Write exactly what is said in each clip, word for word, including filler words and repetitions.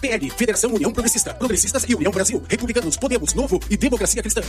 P L, Federação União Progressista, Progressistas e União Brasil, Republicanos, Podemos, Novo e Democracia Cristã.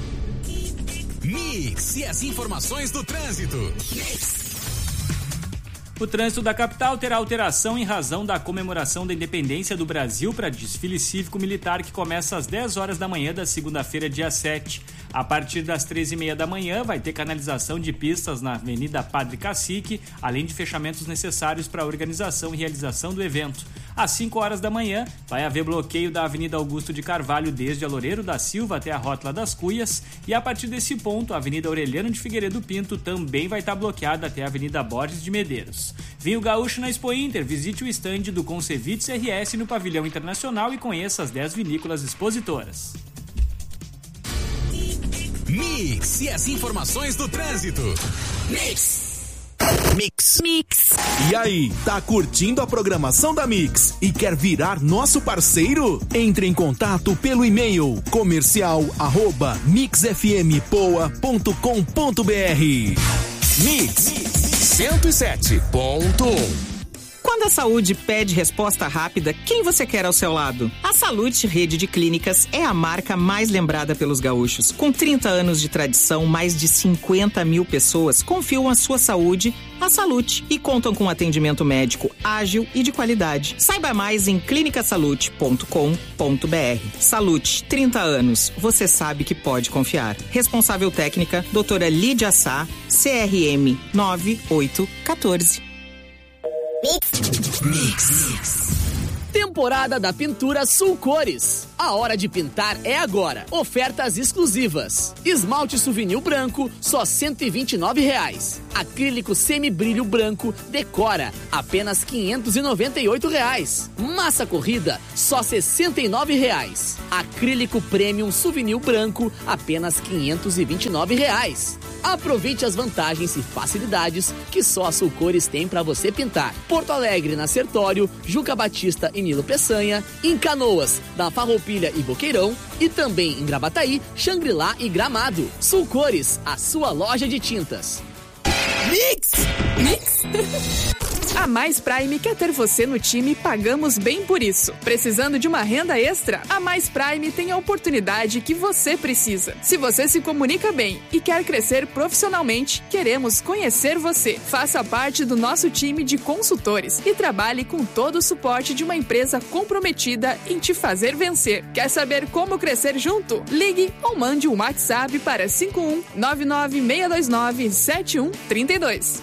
Mix e as informações do trânsito. Mix. O trânsito da capital terá alteração em razão da comemoração da independência do Brasil para desfile cívico-militar que começa às dez horas da manhã da segunda-feira, dia sete. A partir das treze e meia da manhã vai ter canalização de pistas na Avenida Padre Cacique, além de fechamentos necessários para a organização e realização do evento. Às cinco horas da manhã vai haver bloqueio da Avenida Augusto de Carvalho desde a Loureiro da Silva até a Rótula das Cuias e a partir desse ponto a Avenida Aureliano de Figueiredo Pinto também vai estar bloqueada até a Avenida Borges de Medeiros. Vinho Gaúcho na Expo Inter, visite o estande do Concevits R S no Pavilhão Internacional e conheça as dez vinícolas expositoras. Mix e as informações do trânsito. Mix. Mix. Mix. E aí, tá curtindo a programação da Mix e quer virar nosso parceiro? Entre em contato pelo e-mail comercial arroba mixfmpoa ponto com ponto br. Mix cento e sete ponto um. Quando a saúde pede resposta rápida, quem você quer ao seu lado? A Salute Rede de Clínicas é a marca mais lembrada pelos gaúchos. Com trinta anos de tradição, mais de cinquenta mil pessoas confiam a sua saúde à Salute e contam com atendimento médico ágil e de qualidade. Saiba mais em clinica salute ponto com ponto br. Salute, trinta anos. Você sabe que pode confiar. Responsável técnica, doutora Lídia Sá, C R M nove oito um quatro. Mix. Mix. Temporada da Pintura Sul Cores. A hora de pintar é agora. Ofertas exclusivas. Esmalte Souvenir branco, só cento e vinte e nove reais. Acrílico semibrilho branco, Decora, apenas quinhentos e noventa e oito reais. Massa corrida, só sessenta e nove reais. Acrílico Premium Souvenir branco, apenas quinhentos e vinte e nove reais. Aproveite as vantagens e facilidades que só a Sul Cores tem para você pintar. Porto Alegre, na Sertório, Juca Batista e Nilo Peçanha, em Canoas, na Farroupilha e Boqueirão, e também em Gravataí, Xangri-Lá e Gramado. Sul Cores, a sua loja de tintas. Mix! Mix! A Mais Prime quer ter você no time e pagamos bem por isso. Precisando de uma renda extra? A Mais Prime tem a oportunidade que você precisa. Se você se comunica bem e quer crescer profissionalmente, queremos conhecer você. Faça parte do nosso time de consultores e trabalhe com todo o suporte de uma empresa comprometida em te fazer vencer. Quer saber como crescer junto? Ligue ou mande um WhatsApp para cinco um nove nove seis dois nove sete um três dois.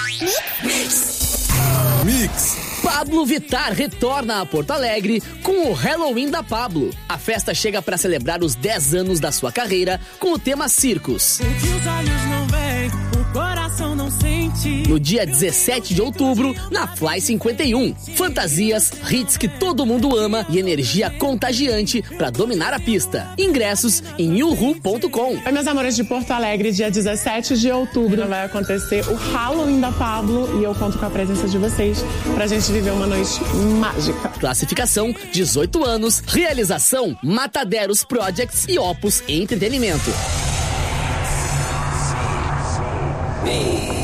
Mix. Mix. Pablo Vittar retorna a Porto Alegre com o Halloween da Pablo. A festa chega para celebrar os dez anos da sua carreira com o tema Circos. O que os olhos não veem, o coração não sente. No dia dezessete de outubro, na Fly cinquenta e um. Fantasias, hits que todo mundo ama e energia contagiante para dominar a pista. Ingressos em uhu ponto com. Oi, meus amores de Porto Alegre, dia dezessete de outubro vai acontecer o Halloween da Pablo e eu conto com a presença de vocês pra gente viver uma noite mágica. Classificação dezoito anos, realização Mataderos Projects e Opus Entretenimento. Mix.